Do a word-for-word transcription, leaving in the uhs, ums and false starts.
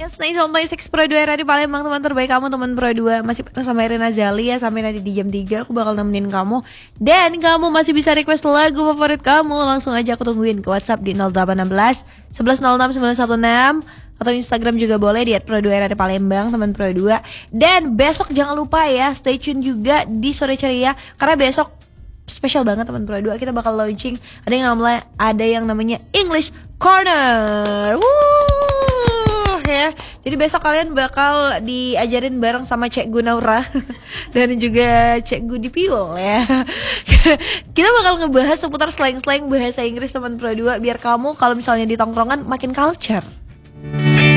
Yes, nice sampai six Pro dua era di Palembang, teman terbaik kamu, teman Pro dua. Masih pernah sama Irina Zali ya, sampai nanti di jam tiga aku bakal nemenin kamu. Dan kamu masih bisa request lagu favorit kamu, langsung aja aku tungguin ke WhatsApp di nol delapan satu enam satu satu nol enam sembilan satu enam, atau Instagram juga boleh di et pro dua era di Palembang, teman Pro dua. Dan besok jangan lupa ya, stay tune juga di Sore Ceria, karena besok spesial banget teman Pro dua, kita bakal launching ada yang namanya ada yang namanya English Corner. Wuh, ya. Jadi besok kalian bakal diajarin bareng sama Cek Gunaura dan juga Cek Gudi Piul ya. Kita bakal ngebahas seputar slang-slang bahasa Inggris teman Pro dua, biar kamu kalau misalnya di tongkrongan makin culture.